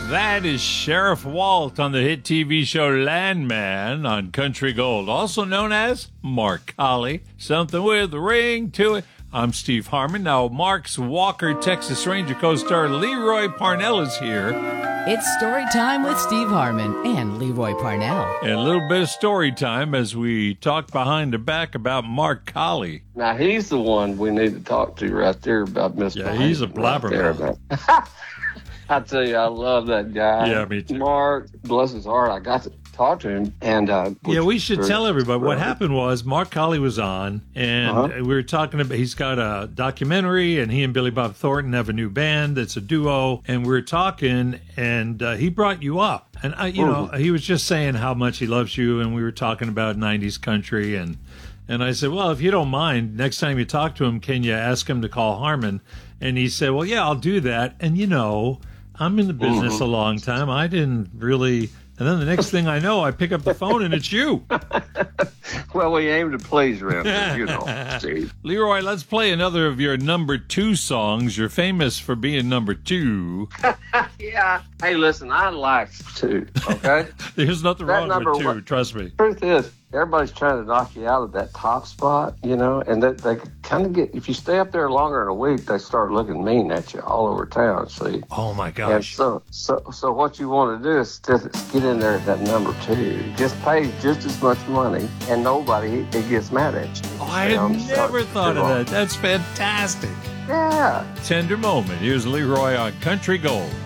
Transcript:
That is Sheriff Walt on the hit TV show Landman on Country Gold, also known as Mark Colley. Something with a ring to it. I'm Steve Harmon. Now, Mark's Walker, Texas Ranger co-star Leroy Parnell is here. It's story time with Steve Harmon and Leroy Parnell. And a little bit of story time as we talk behind the back about Mark Colley. Now, he's the one we need to talk to right there about Miss. Yeah, he's a blabbermouth. Right I tell you, I love that guy. Yeah, me too. Mark, bless his heart, I got to talk to him. And we should tell everybody what happened was Mark Colley was on, and we were talking about, he's got a documentary, and he and Billy Bob Thornton have a new band that's a duo, and we were talking, and he brought you up. And, he was just saying how much he loves you, and we were talking about 90s country, and I said, well, if you don't mind, next time you talk to him, can you ask him to call Harmon? And he said, well, yeah, I'll do that. And, I'm in the business a long time. I didn't really... And then the next thing I know, I pick up the phone and it's you. Well, we aim to please around Steve. Leroy, let's play another of your number 2 songs. You're famous for being number 2. Yeah. Hey, listen, I like 2, okay? There's nothing wrong with 2, trust me. Truth is, everybody's trying to knock you out of that top spot, and they kind of get, if you stay up there longer than a week, they start looking mean at you all over town, see? Oh, my gosh. And so what you want to do is just get in there at that number 2. Just pay just as much money, and nobody gets mad at you. Oh, I had never thought of that. That's fantastic. Yeah. Tender moment. Here's Leroy on Country Gold.